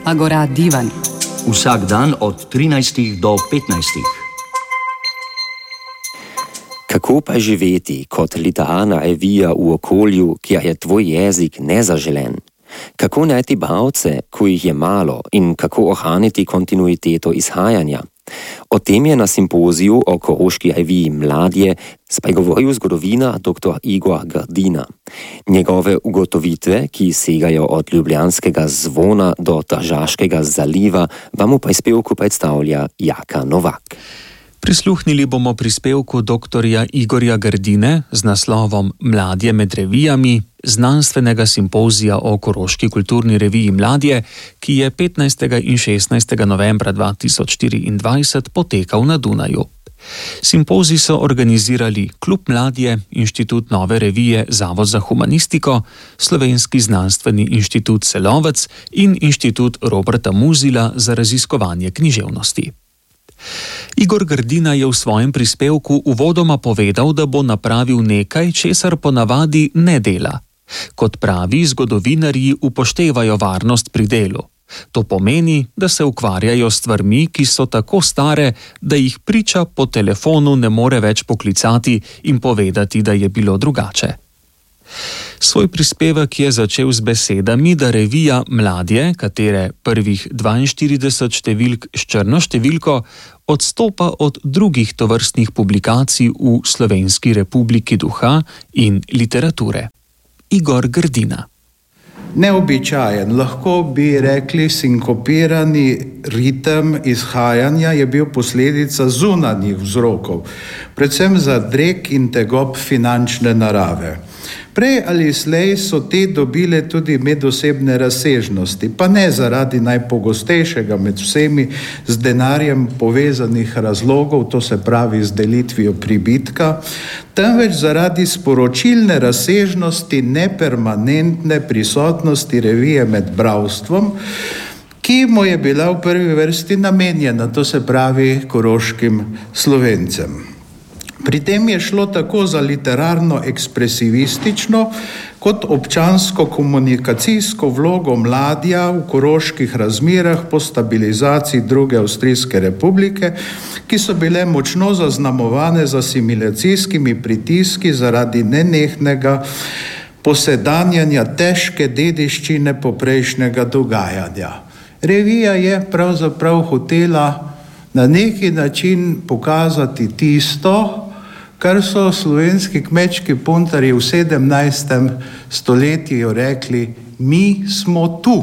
Agora Divan. Vsak dan od 13 do 15. Kako pa živeti kot literarna revija v okolju, kjer je tvoj jezik nezaželen? Kako najti bralce, ko jih je malo, in kako ohraniti kontinuiteto izhajanja? O tem je na simpoziju o koroški reviji Mladje spregovoril zgodovinar dr. Igor Grdina. Njegove ugotovitve, ki segajo od Ljubljanskega zvona do Tržaškega zaliva, vam v prispevku predstavlja Jaka Novak. Prisluhnili bomo prispevku dr. Igorja Grdine z naslovom Mladje med revijami, znanstvenega simpozija o koroški kulturni reviji Mladje, ki je 15. in 16. novembra 2024 potekal na Dunaju. Simpozij so organizirali Klub Mladje, Inštitut Nove revije Zavod za humanistiko, Slovenski znanstveni inštitut Celovec in Inštitut Roberta Muzila za raziskovanje književnosti. Igor Grdina je v svojem prispevku uvodoma povedal, da bo napravil nekaj, česar ponavadi ne dela. Kot pravi, zgodovinarji upoštevajo varnost pri delu. To pomeni, da se ukvarjajo s stvarmi, ki so tako stare, da jih priča po telefonu ne more več poklicati in povedati, da je bilo drugače. Svoj prispevek je začel z besedami, da revija Mladje, katere prvih 42 številk s črno številko, odstopa od drugih tovrstnih publikacij v Slovenski republiki duha in literature. Igor Grdina. Neobičajen, lahko bi rekli sinkopirani ritem izhajanja je bil posledica zunanjih vzrokov, predvsem zadreg in tegob finančne narave. Prej ali slej so te dobile tudi medosebne razsežnosti, pa ne zaradi najpogostejšega med vsemi z denarjem povezanih razlogov, to se pravi z delitvijo pribitka, temveč zaradi sporočilne razsežnosti nepermanentne prisotnosti revije med bralstvom, ki mu je bila v prvi vrsti namenjena, to se pravi koroškim Slovencem. Pri tem je šlo tako za literarno ekspresivistično kot občansko-komunikacijsko vlogo Mladja v koroških razmerah po stabilizaciji druge Avstrijske republike, ki so bile močno zaznamovane z asimilacijskimi pritiski zaradi nenehnega posedanjanja težke dediščine poprejšnjega dogajanja. Revija je pravzaprav hotela na neki način pokazati tisto, kar so slovenski kmečki puntarji v 17. stoletju rekli, mi smo tu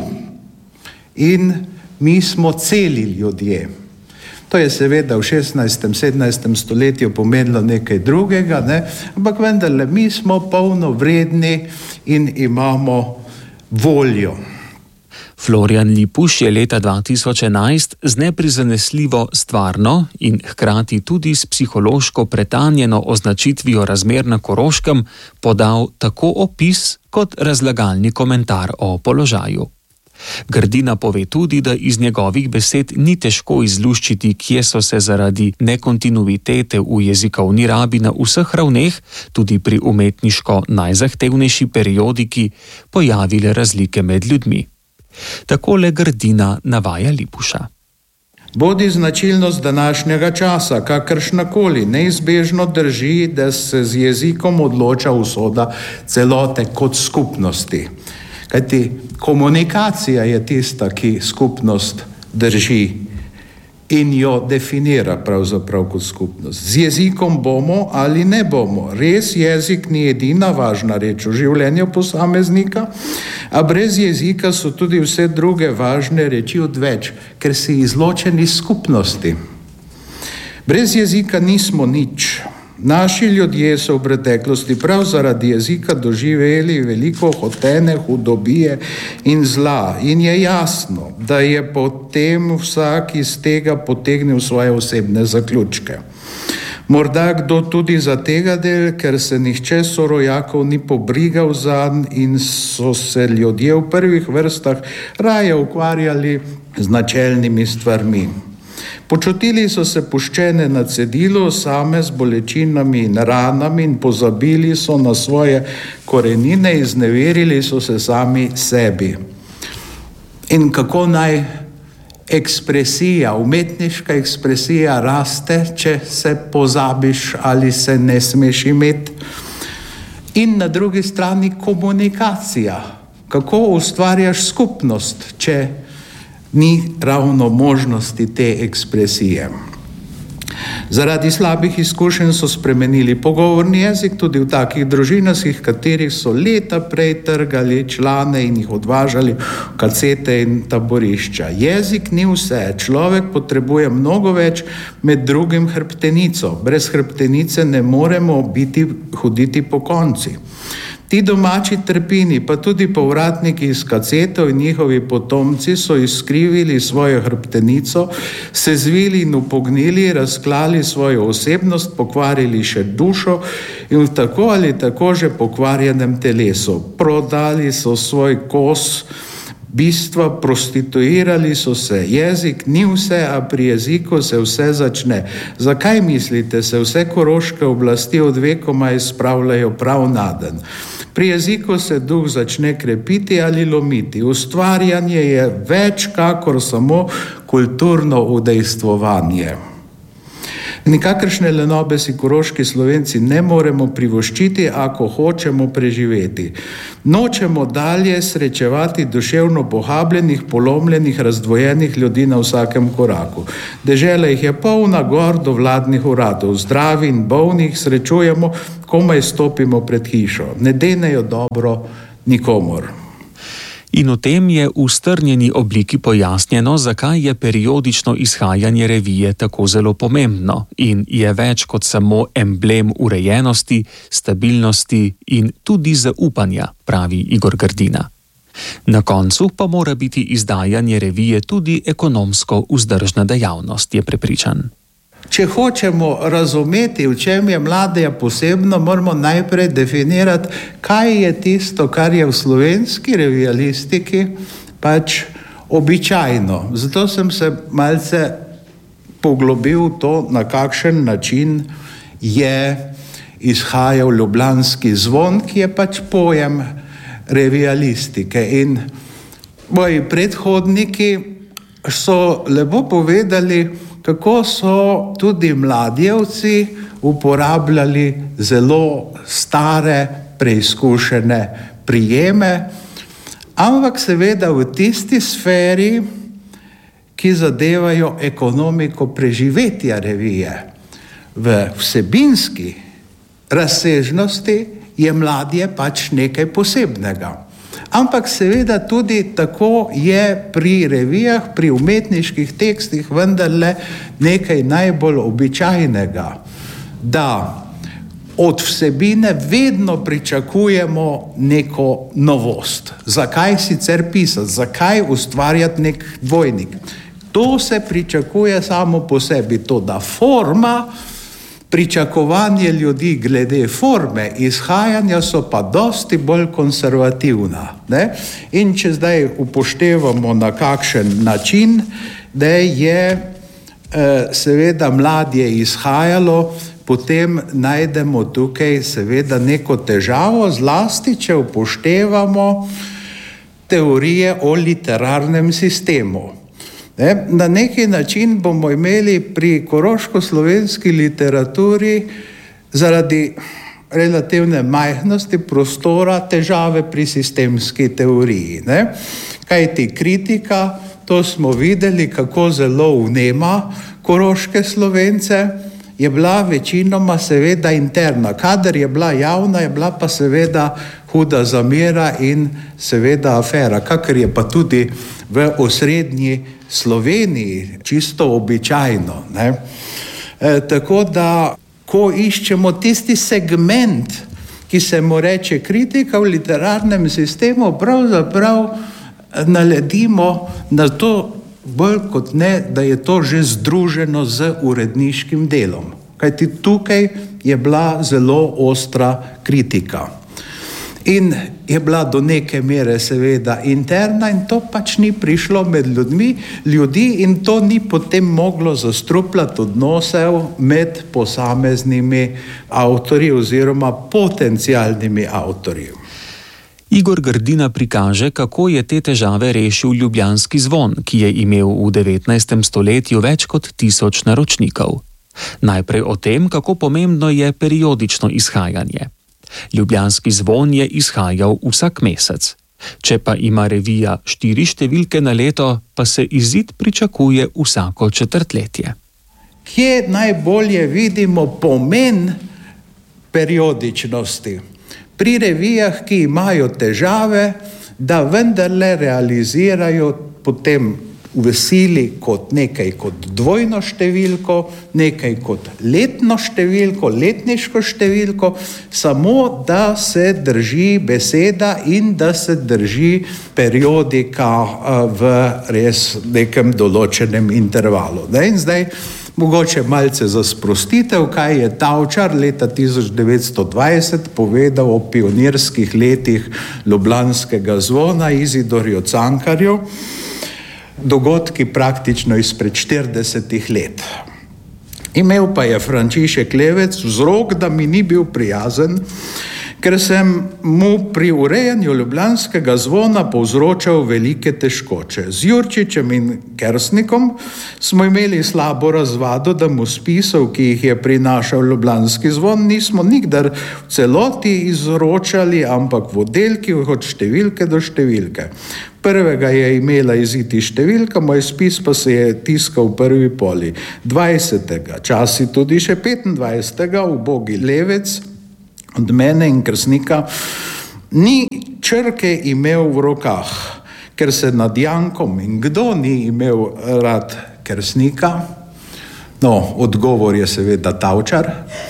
in mi smo celi ljudje. To je seveda v 16. 17. stoletju pomenilo nekaj drugega, ampak vendarle mi smo polnovredni in imamo voljo. Florjan Lipuš je leta 2011 z neprizanesljivo stvarno in hkrati tudi s psihološko pretanjeno označitvijo razmer na Koroškem podal tako opis kot razlagalni komentar o položaju. Grdina pove tudi, da iz njegovih besed ni težko izluščiti, kje so se zaradi nekontinuitete v jezikovni rabi na vseh ravneh, tudi pri umetniško najzahtevnejši periodiki, pojavile razlike med ljudmi. Takole Grdina navaja Lipuša. Bodi značilnost današnjega časa, kakršnakoli, neizbežno drži, da se z jezikom odloča usoda celote kot skupnosti. Kajti komunikacija je tista, ki skupnost drži in jo definira pravzaprav kot skupnost. Z jezikom bomo ali ne bomo. Res jezik ni edina važna reč v življenju posameznika, a brez jezika so tudi vse druge važne reči odveč, ker si izločeni iz skupnosti. Brez jezika nismo nič. Naši ljudje so v preteklosti prav zaradi jezika doživeli veliko hotene, hudobije in zla. In je jasno, da je potem vsak iz tega potegnil svoje osebne zaključke. Morda kdo tudi za tega del, ker se nihče sorojakov ni pobrigal zanj in so se ljudje v prvih vrstah raje ukvarjali z načelnimi stvarmi. Počutili so se puščene na cedilu, same z bolečinami in ranami in pozabili so na svoje korenine, izneverili so se sami sebi. in kako naj ekspresija, umetniška ekspresija raste, če se pozabiš ali se ne smeš imeti. In na drugi strani komunikacija, kako ustvarjaš skupnost, če ni ravno možnosti te ekspresije. Zaradi slabih izkušenj so spremenili pogovorni jezik tudi v takih družinah, katerih so leta prej trgali člane in jih odvažali v kacete in taborišča. Jezik ni vse, človek potrebuje mnogo več, med drugim hrbtenico. Brez hrbtenice ne moremo hoditi po konci. Ti domači trpini, pa tudi povratniki iz kacetov in njihovi potomci so izkrivili svojo hrbtenico, se zvili in upognili, razklali svojo osebnost, pokvarili še dušo in v tako ali tako že pokvarjenem telesu. Prodali so svoj kos bistva, prostituirali so se. Jezik ni vse, a pri jeziku se vse začne. Zakaj mislite, se vse koroške oblasti od vekoma izpravljajo prav na dan? Pri jeziku se duh začne krepiti ali lomiti. Ustvarjanje je več kakor samo kulturno udejstvovanje. Nikakršne lenobe si koroški Slovenci ne moremo privoščiti, ako hočemo preživeti. Nočemo dalje srečevati duševno pohabljenih, polomljenih, razdvojenih ljudi na vsakem koraku. Dežela jih je polna gor do vladnih uradov. Zdravi in bolnih srečujemo, komaj stopimo pred hišo. Ne denejo dobro nikomor. In v tem je v strnjeni obliki pojasnjeno, zakaj je periodično izhajanje revije tako zelo pomembno in je več kot samo emblem urejenosti, stabilnosti in tudi zaupanja, pravi Igor Grdina. Na koncu pa mora biti izdajanje revije tudi ekonomsko vzdržna dejavnost, je prepričan. Če hočemo razumeti, v čem je Mladija posebno, moramo najprej definirati, kaj je tisto, kar je v slovenski revijalistiki pač običajno. Zato sem se malce poglobil v to, na kakšen način je izhajal ljubljanski zvon, ki je pač pojem revijalistike. In moji predhodniki so lepo povedali, kako so tudi mladijevci uporabljali zelo stare, preizkušene prijeme, ampak seveda v tisti sferi, ki zadevajo ekonomiko preživetja revije. V vsebinski razsežnosti je Mladje pač nekaj posebnega. Ampak seveda tudi tako je pri revijah, pri umetniških tekstih vendarle nekaj najbolj običajnega, da od vsebine vedno pričakujemo neko novost. Zakaj sicer pisati, zakaj ustvarjati nek dvojnik? To se pričakuje samo po sebi, to da forma, pričakovanje ljudi glede forme izhajanja so pa dosti bolj konservativna. Ne? In če zdaj upoštevamo na kakšen način, da je seveda Mladje izhajalo, potem najdemo tukaj seveda neko težavo, zlasti če upoštevamo teorije o literarnem sistemu. Na neki način bomo imeli pri koroško-slovenski literaturi zaradi relativne majhnosti prostora težave pri sistemski teoriji. Kajti kritika, to smo videli, kako zelo vnema koroške Slovence, je bila večinoma seveda interna. Kadar je bila javna, je bila pa seveda huda zamera in seveda afera, kakor je pa tudi v osrednji Sloveniji čisto običajno. Tako da, ko iščemo tisti segment, ki se mu reče kritika v literarnem sistemu, pravzaprav naledimo na to bolj kot ne, da je to že združeno z uredniškim delom. Kajti tukaj je bila zelo ostra kritika. In je bila do neke mere seveda interna in to pač ni prišlo med ljudi in to ni potem moglo zastrupljati odnosev med posameznimi avtorji oziroma potencialnimi avtorji. Igor Grdina prikaže, kako je te težave rešil Ljubljanski zvon, ki je imel v 19. stoletju več kot 1000 naročnikov. Najprej o tem, kako pomembno je periodično izhajanje. Ljubljanski zvon je izhajal vsak mesec. Če pa ima revija 4 številke na leto, pa se izid pričakuje vsako četrtletje. Kje najbolje vidimo pomen periodičnosti? Pri revijah, ki imajo težave, da vendarle realizirajo potem v sili kot nekaj kot dvojno številko, nekaj kot letno številko, letniško številko, samo da se drži beseda in da se drži periodika v res nekem določenem intervalu. In zdaj mogoče malce za sprostitev, kaj je Tavčar leta 1920 povedal o pionirskih letih Ljubljanskega zvona Izidorju Cankarju, dogodki praktično izpred 40 let. Imel pa je Frančišek Levec vzrok, da mi ni bil prijazen, ker sem mu pri urejanju Ljubljanskega zvona povzročal velike težkoče. Z Jurčičem in Kersnikom smo imeli slabo razvado, da mu spisov, ki jih je prinašal Ljubljanski zvon, nismo nikdar v celoti izročali, ampak v oddelkih od številke do številke. Prvega je imela iziti številka, moj spis pa se je tiskal v prvi poli 20. časi tudi še 25. ubogi Levec od mene in Kersnika ni črke imel v rokah, ker se nad Jankom in kdo ni imel rad Kersnika? No, odgovor je seveda Tavčar,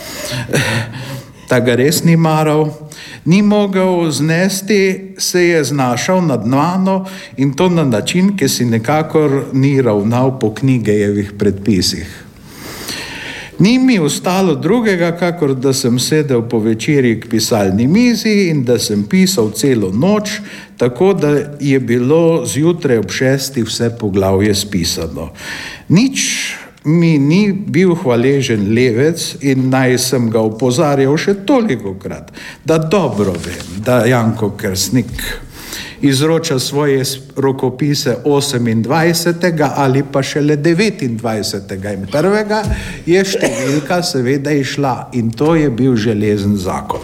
ta ga res ni maral. Ni mogel znesti, se je znašal nad mano in to na način, ki si nekakor ni ravnal po knjigejevih predpisih. Ni mi ostalo drugega, kakor da sem sedel po večerji k pisalni mizi in da sem pisal celo noč, tako da je bilo zjutraj ob 6. vse poglavje spisano. Nič mi ni bil hvaležen Levec in naj sem ga opozarjal še tolikokrat, da dobro vem, da Janko Kersnik izroča svoje rokopise 28. ali pa šele 29. in prvega je številka seveda išla in to je bil železen zakon.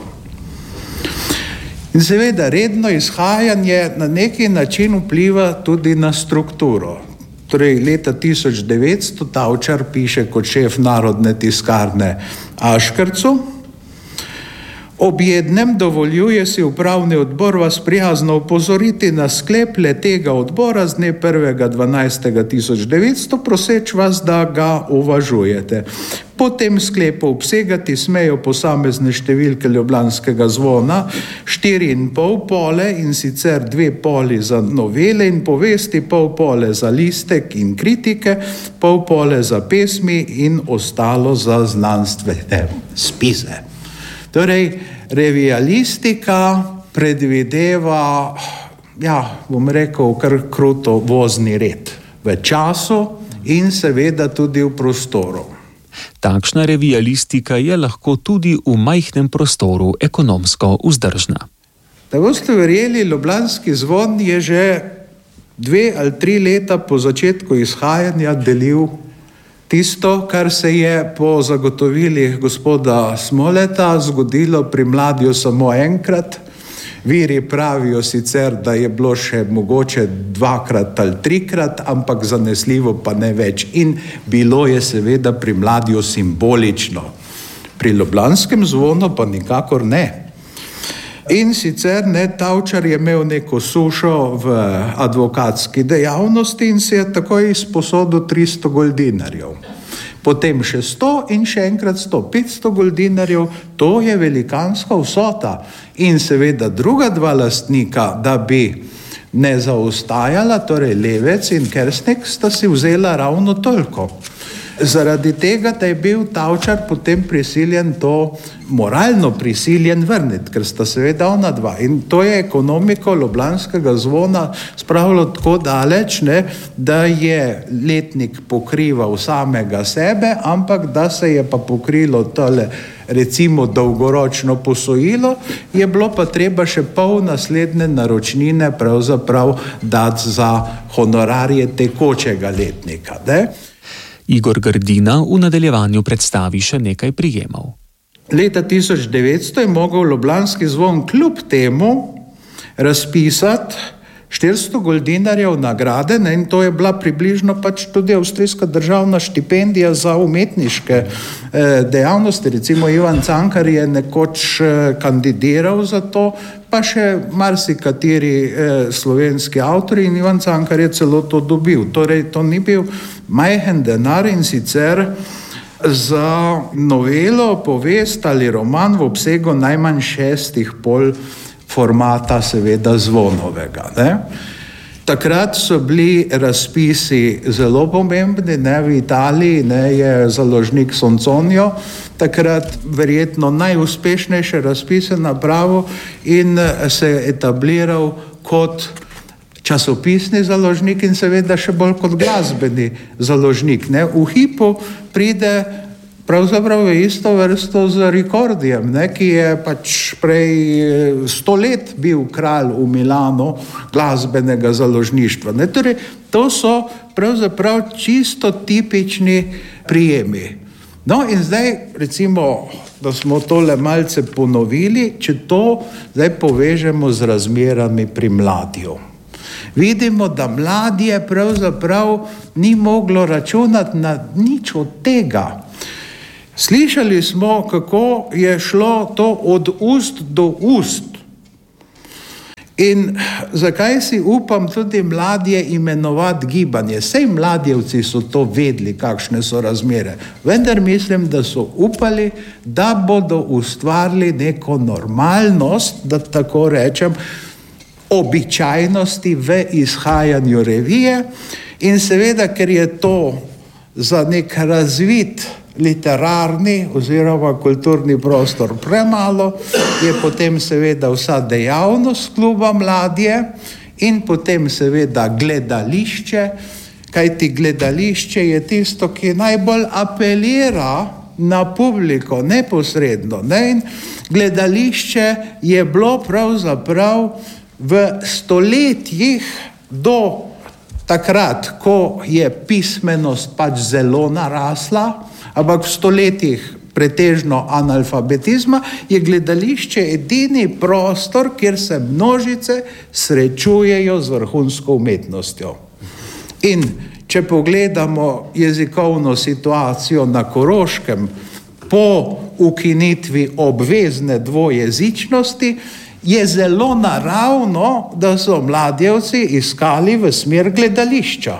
In seveda redno izhajanje na neki način vpliva tudi na strukturo. Torej, leta 1900 Tavčar piše kot šef Narodne tiskarne Aškercu. Ob jednem dovoljuje si upravni odbor vas prijazno opozoriti na sklep tega odbora z dne 1.12.1900, proseč vas, da ga uvažujete. Po tem sklepu obsegati smejo posamezne številke Ljubljanskega zvona 4,5 pole in sicer 2 poli za novele in povesti, pol pole za listek in kritike, pol pole za pesmi in ostalo za znanstvene spise. Torej, revialistika predvideva, bom rekel, kar kruto vozni red v času in seveda tudi v prostoru. Takšna revialistika je lahko tudi v majhnem prostoru ekonomsko vzdržna. Da boste verjeli, Ljubljanski zvon je že 2 ali 3 leta po začetku izhajanja delil tisto, kar se je po zagotovilih gospoda Smoleta zgodilo pri Mladju samo enkrat. Viri pravijo sicer, da je bilo še mogoče 2-krat ali 3-krat, ampak zanesljivo pa ne več. In bilo je seveda pri Mladju simbolično. Pri Ljubljanskem zvonu pa nikakor ne. In sicer Tavčar je imel neko sušo v advokatski dejavnosti in si je takoj izposodil 300 goldinarjev. Potem še 100 in še enkrat 100, 500 goldinarjev, to je velikanska vsota. In seveda druga 2 lastnika, da bi ne zaostajala, torej Levec in Kersnik, sta si vzela ravno toliko. zaradi tega, da je bil Tavčar potem prisiljen to moralno prisiljen vrniti, ker sta seveda ona dva. In to je ekonomiko Ljubljanskega zvona spravilo tako daleč, ne, da je letnik pokrival samega sebe, ampak da se je pa pokrilo tole recimo dolgoročno posojilo, je bilo pa treba še pol naslednje naročnine pravzaprav dati za honorarje tekočega letnika. Ne? Igor Grdina v nadaljevanju predstavi še nekaj prijemov. Leta 1900 je mogel Ljubljanski zvon kljub temu razpisati 400 goldinarjev nagrade, ne, in to je bila približno pač tudi avstrijska državna štipendija za umetniške dejavnosti. Recimo Ivan Cankar je nekoč kandidiral za to, pa še marsikateri slovenski avtori, in Ivan Cankar je celo to dobil. Torej, to ni bil majhen denar, in sicer za novelo, povest ali roman v obsegu najmanj 6 pol formata seveda Zvonovega. Ne? Takrat so bili razpisi zelo pomembni, ne? V Italiji ne, je založnik Sonconio takrat verjetno najuspešnejše razpise napravil in se je etabliral kot časopisni založnik in seveda še bolj kot glasbeni založnik. Ne? V hipu pride pravzaprav v isto vrsto z Rekordijem, ne, ki je pač prej 100 let bil kralj v Milanu glasbenega založništva. Ne. Torej, to so pravzaprav čisto tipični prijemi. No in zdaj, recimo, da smo tole malce ponovili, če to zdaj povežemo z razmerami pri Mladju. Vidimo, da Mladje pravzaprav ni moglo računati na nič od tega. Slišali smo, kako je šlo to od ust do ust. In zakaj si upam tudi Mladje imenovati gibanje? Sej mladjevci so to vedeli, kakšne so razmere. Vendar mislim, da so upali, da bodo ustvarili neko normalnost, da tako rečem, običajnosti v izhajanju revije. In seveda, ker je to za nek razvit literarni oziroma kulturni prostor premalo, je potem seveda vsa dejavnost kluba Mladje in potem seveda gledališče, kajti gledališče je tisto, ki najbolj apelira na publiko neposredno. Ne? In gledališče je bilo pravzaprav v stoletjih do takrat, ko je pismenost pač zelo narasla, ampak v stoletjih pretežno analfabetizma, je gledališče edini prostor, kjer se množice srečujejo z vrhunsko umetnostjo. In če pogledamo jezikovno situacijo na Koroškem po ukinitvi obvezne dvojezičnosti, je zelo naravno, da so mladjevci iskali v smer gledališča.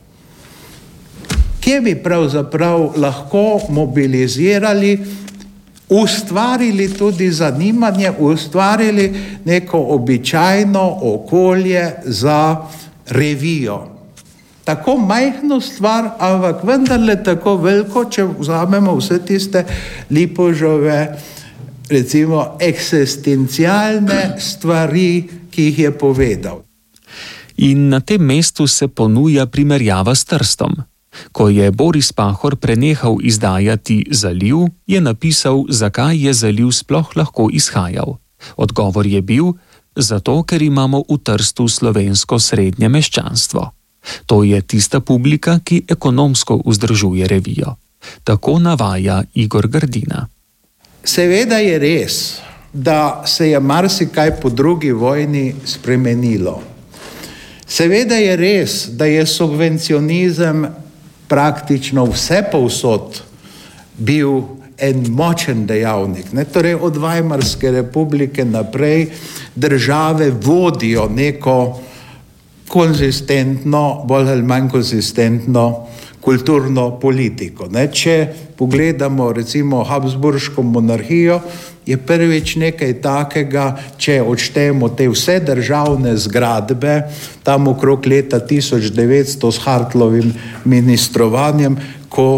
Kje bi pravzaprav lahko mobilizirali, ustvarili tudi zanimanje, ustvarili neko običajno okolje za revijo. Tako majhno stvar, ampak vendarle tako veliko, če vzamemo vse tiste Lipovžove, recimo, eksistencialne stvari, ki jih je povedal. In na tem mestu se ponuja primerjava s Trstom. Ko je Boris Pahor prenehal izdajati Zaliv, je napisal, zakaj je Zaliv sploh lahko izhajal. Odgovor je bil, zato ker imamo v Trstu slovensko srednje meščanstvo. To je tista publika, ki ekonomsko vzdržuje revijo. Tako navaja Igor Grdina. Seveda je res, da se je marsikaj po drugi vojni spremenilo. Seveda je res, da je subvencionizem praktično vse povsod bil en močen dejavnik. Ne? Torej od Weimarske republike naprej države vodijo neko konzistentno, bolj ali manj konzistentno kulturno politiko. Ne? Če pogledamo recimo Habsburško monarhijo, je prvič nekaj takega, če odštejemo te vse državne zgradbe, tam okrog leta 1900 s Hartlovim ministrovanjem, ko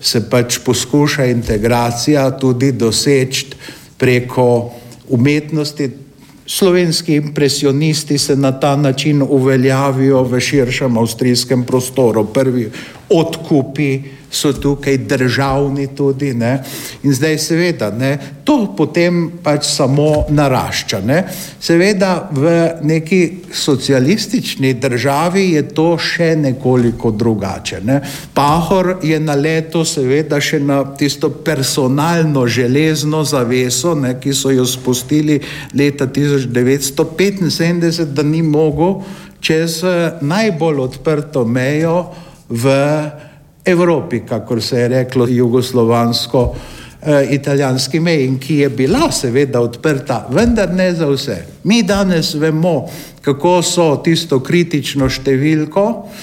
se pač poskuša integracija tudi doseči preko umetnosti. Slovenski impresionisti se na ta način uveljavijo v širšem avstrijskem prostoru. Prvi odkupi so tukaj državni tudi, ne? In zdaj seveda, ne, to potem pač samo narašča, ne? Seveda v neki socialistični državi je to še nekoliko drugače, ne? Pahor je naletel seveda še na tisto personalno železno zaveso, ne, ki so jo spustili leta 1975, da ni mogel čez najbolj odprto mejo v Evropi, kakor se je reklo, jugoslovansko-italijanski meji, in ki je bila seveda odprta, vendar ne za vse. Mi danes vemo, kako so tisto kritično številko,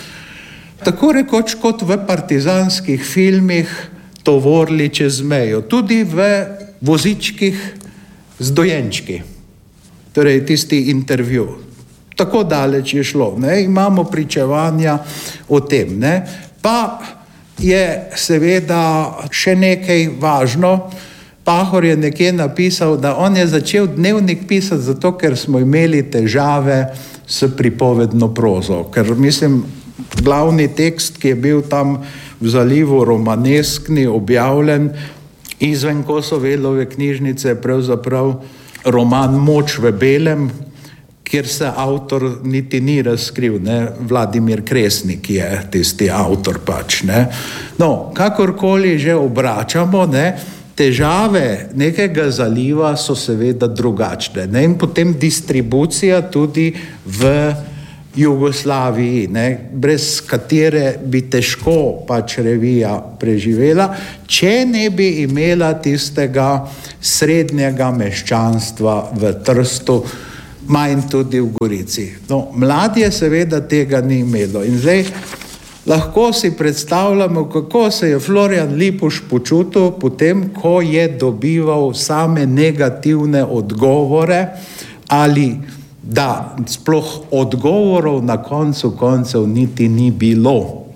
tako rekoč kot v partizanskih filmih, tovorili čez mejo, tudi v vozičkih z dojenčki, torej tisti intervju. Tako daleč je šlo, ne? Imamo pričevanja o tem, ne? Pa je seveda še nekaj važno. Pahor je nekje napisal, da on je začel dnevnik pisati zato, ker smo imeli težave s pripovedno prozo. Ker mislim, glavni tekst, ki je bil tam v zalivu romaneskni, objavljen izven Kosovelove knjižnice, pravzaprav roman Moč v belem, kjer se avtor niti ni razkril, ne, Vladimir Kresnik je tisti avtor pač, ne. No, kakorkoli že obračamo, ne, težave nekega zaliva so seveda drugačne, ne, in potem distribucija tudi v Jugoslaviji, ne, brez katere bi težko pač revija preživela, če ne bi imela tistega srednjega meščanstva v Trstu, manj tudi v Gorici. No, Mladje seveda tega ni imelo in zdaj lahko si predstavljamo, kako se je Florjan Lipuš počutil potem, ko je dobival same negativne odgovore ali da sploh odgovorov na koncu koncev niti ni bilo.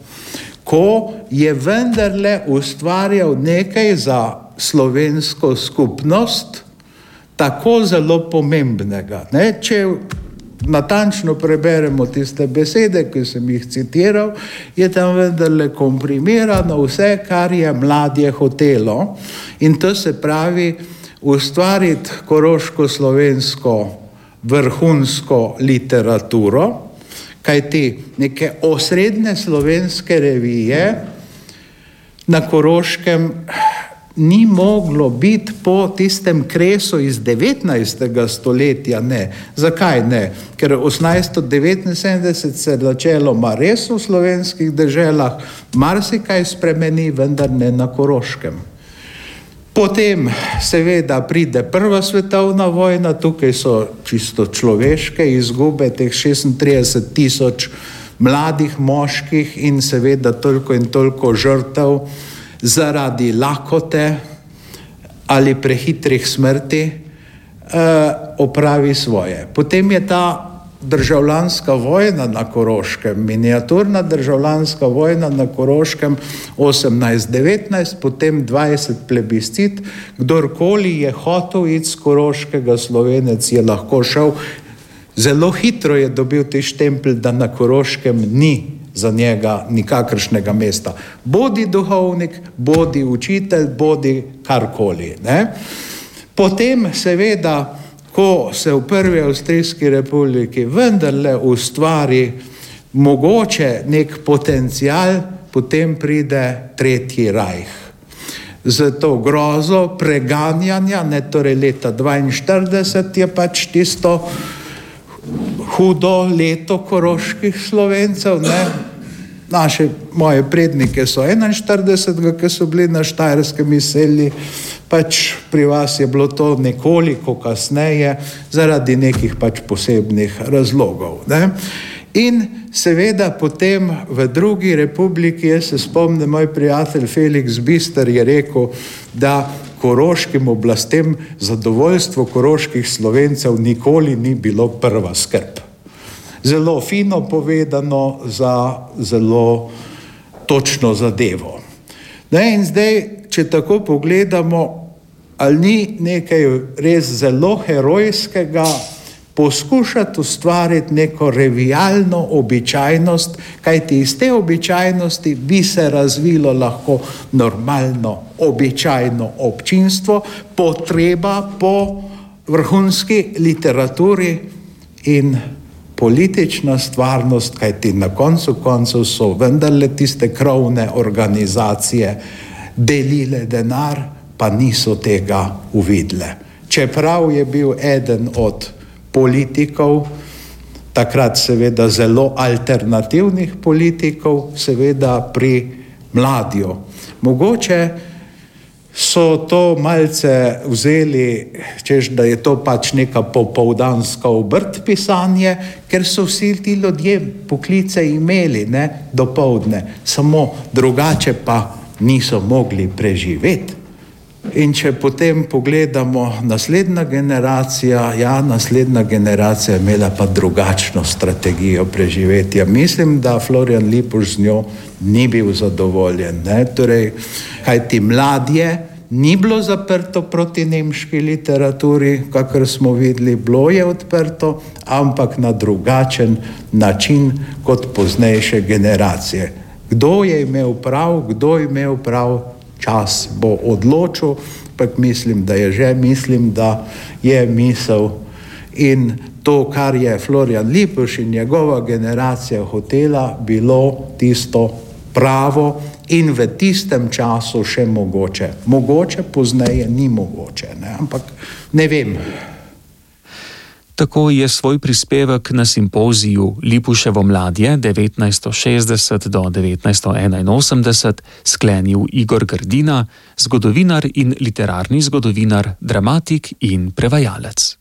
Ko je vendarle ustvarjal nekaj za slovensko skupnost, tako zelo pomembnega, ne? Če natančno preberemo tiste besede, ki sem jih citiral, je tam vendarle komprimirano vse, kar je Mladje hotelo, in to se pravi ustvariti koroško-slovensko vrhunsko literaturo, kajti neke osrednje slovenske revije na Koroškem ni moglo biti po tistem kresu iz 19. stoletja, ne. Zakaj ne? Ker 1879 se načeloma res v slovenskih deželah marsikaj spremeni, vendar ne na Koroškem. Potem seveda pride Prva svetovna vojna, tukaj so čisto človeške izgube, teh 36,000 mladih moških in seveda toliko in toliko žrtev zaradi lakote ali prehitrih smrti opravi svoje. Potem je ta državljanska vojna na Koroškem, miniaturna državljanska vojna na Koroškem 18-19, potem 20 plebiscit, kdorkoli je hotel iti z Koroškega, Slovenec je lahko šel, zelo hitro je dobil ti štempelj, da na Koroškem ni za njega nikakršnega mesta. Bodi duhovnik, bodi učitelj, bodi karkoli, ne? Potem seveda, ko se v Prvi Avstrijski republiki vendarle ustvari mogoče nek potencial, potem pride Tretji rajh. Z to grozo preganjanja, ne, torej leta 1942 je pač tisto hudo leto koroških Slovencev, ne. Moje prednike so 41, ki so bili na Štajerskem izselili, pač pri vas je bilo to nekoliko kasneje zaradi nekih pač posebnih razlogov, ne. In seveda potem v Drugi republiki, jaz se spomnim, moj prijatelj Felix Bister je rekel, da koroškim oblastem zadovoljstvo koroških Slovencev nikoli ni bilo prva skrb. Zelo fino povedano za zelo točno zadevo. In zdaj, če tako pogledamo, ali ni nekaj res zelo herojskega poskušati ustvariti neko revijalno običajnost, kajti iz te običajnosti bi se razvilo lahko normalno, običajno občinstvo, potreba po vrhunski literaturi in politična stvarnost, kajti na koncu koncev so vendarle tiste krovne organizacije delile denar, pa niso tega uvidle. Čeprav je bil eden od politikov, takrat seveda zelo alternativnih politikov, seveda pri Mladju. Mogoče so to malce vzeli, češ da je to pač neka popoldanska obrt pisanje, ker so vsi ti ljudje poklice imeli, dopoldne, samo drugače pa niso mogli preživeti. In če potem pogledamo naslednja generacija je imela pa drugačno strategijo preživetja. Mislim, da Florjan Lipuš z njo ni bil zadovoljen. Torej, kajti Mladje ni bilo zaprto proti nemški literaturi, kakor smo videli, bilo je odprto, ampak na drugačen način kot poznejše generacije. Kdo je imel prav, čas bo odločil, ampak mislim, da je misel in to, kar je Florjan Lipuš in njegova generacija hotela, bilo tisto pravo in v tistem času še mogoče. Mogoče pozneje ni mogoče, ampak ne vem. Tako je svoj prispevek na simpoziju Lipuševo Mladje 1960 do 1981 sklenil Igor Grdina, zgodovinar in literarni zgodovinar, dramatik in prevajalec.